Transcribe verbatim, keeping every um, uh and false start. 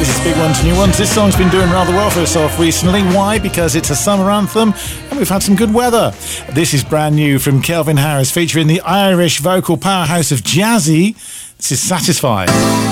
This is Big Ones, New Ones. This song's been doing rather well for itself recently. Why? Because it's a summer anthem and we've had some good weather. This is brand new from Calvin Harris, featuring the Irish vocal powerhouse of Jazzy. This is Satisfied.